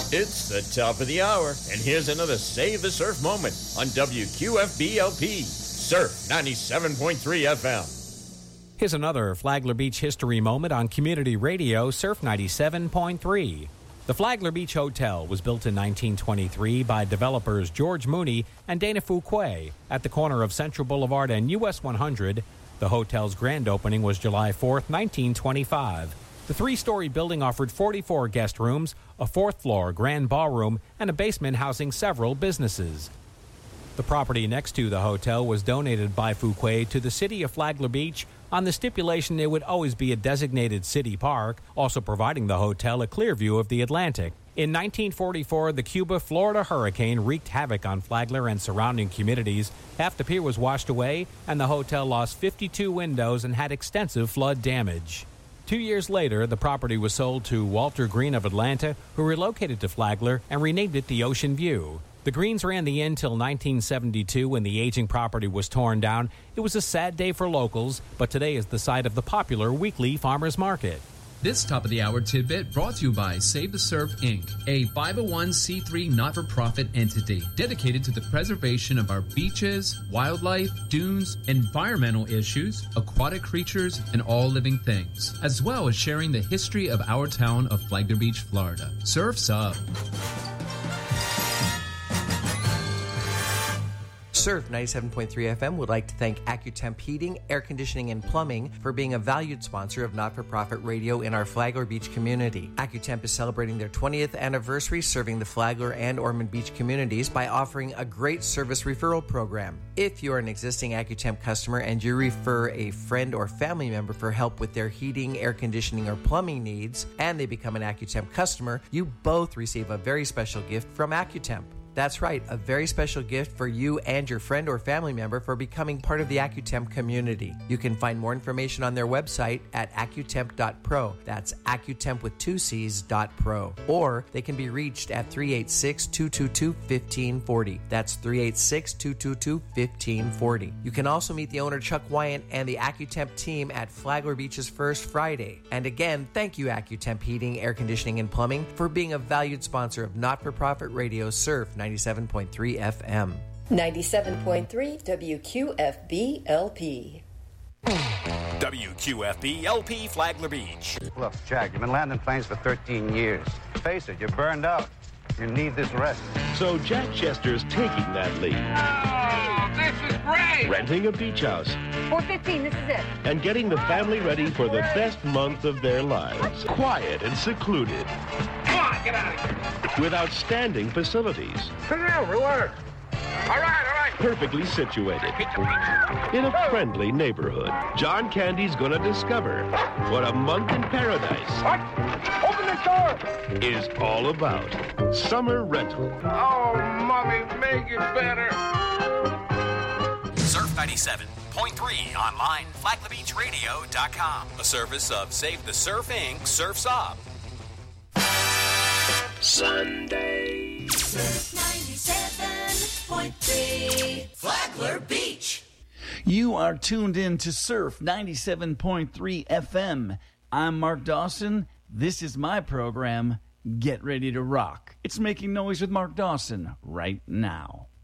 It's the top of the hour, and here's another Save the Surf moment on WQFB-LP, Surf 97.3 FM. Here's another Flagler Beach history moment on Community Radio, Surf 97.3. The Flagler Beach Hotel was built in 1923 by developers George Mooney and Dana Fuquay at the corner of Central Boulevard and US 100. The hotel's grand opening was July 4th, 1925. The three-story building offered 44 guest rooms, a fourth-floor grand ballroom, and a basement housing several businesses. The property next to the hotel was donated by Fuquay to the city of Flagler Beach on the stipulation it would always be a designated city park, also providing the hotel a clear view of the Atlantic. In 1944, the Cuba, Florida hurricane wreaked havoc on Flagler and surrounding communities. Half the pier was washed away, and the hotel lost 52 windows and had extensive flood damage. 2 years later, the property was sold to Walter Green of Atlanta, who relocated to Flagler and renamed it the Ocean View. The Greens ran the inn till 1972 when the aging property was torn down. It was a sad day for locals, but today is the site of the popular weekly farmers market. This top-of-the-hour tidbit brought to you by Save the Surf, Inc., a 501c3 not-for-profit entity dedicated to the preservation of our beaches, wildlife, dunes, environmental issues, aquatic creatures, and all living things, as well as sharing the history of our town of Flagler Beach, Florida. Surf's up. Surf 97.3 FM would like to thank AccuTemp Heating, Air Conditioning, and Plumbing for being a valued sponsor of not-for-profit radio in our Flagler Beach community. AccuTemp is celebrating their 20th anniversary serving the Flagler and Ormond Beach communities by offering a great service referral program. If you're an existing AccuTemp customer and you refer a friend or family member for help with their heating, air conditioning, or plumbing needs, and they become an AccuTemp customer, you both receive a very special gift from AccuTemp. That's right, a very special gift for you and your friend or family member for becoming part of the AccuTemp community. You can find more information on their website at accutemp.pro. That's AccuTemp with 2 C's.pro. Or they can be reached at 386-222-1540. That's 386-222-1540. You can also meet the owner Chuck Wyant and the AccuTemp team at Flagler Beach's First Friday. And again, thank you AccuTemp Heating, Air Conditioning, and Plumbing for being a valued sponsor of not-for-profit radio Surf 97.3 FM. 97.3 WQFB-LP. WQFB-LP Flagler Beach. Look, Jack, you've been landing planes for 13 years. Face it, you're burned out. You need this rest. So Jack Chester's taking that lead. Oh, this is great! Renting a beach house. 4:15, this is it. And getting the family ready for the best month of their lives. Quiet and secluded. Come on, get out of here. With outstanding facilities. Sit down, relax. All right. Perfectly situated. In a friendly neighborhood. John Candy's gonna discover what a month in paradise. What? Open the door! Is all about. Summer rental. Oh, Mommy, make it better. Surf 97.3 online, FlaglerBeachRadio.com. A service of Save the Surf, Inc., Surf's Up. Sunday. Surf 97.3 Flagler Beach. You are tuned in to Surf 97.3 FM. I'm Mark Dawson. This is my program, Get Ready to Rock. It's Making Noise with Mark Dawson right now.